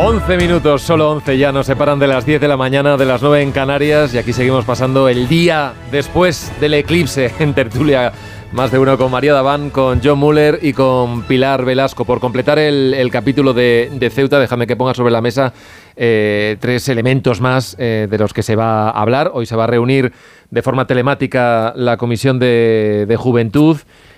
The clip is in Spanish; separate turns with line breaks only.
11 minutos, solo 11 ya nos separan de las 10 de la mañana, de las 9 en Canarias, y aquí seguimos pasando el día después del eclipse en tertulia. Más de uno con María Daván, con John Muller y con Pilar Velasco. Por completar el capítulo de Ceuta, déjame que ponga sobre la mesa 3 elementos más de los que se va a hablar. Hoy se va a reunir de forma telemática la Comisión de Juventud.